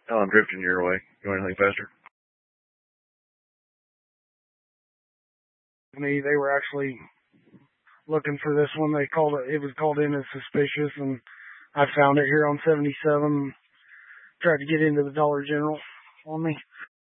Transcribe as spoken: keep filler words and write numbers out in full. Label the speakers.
Speaker 1: Oh, I'm drifting your way. You want anything faster?
Speaker 2: Me, they were actually looking for this one. They called it, it was called in as suspicious, and I found it here on seventy-seven. Tried to get into the Dollar General on me.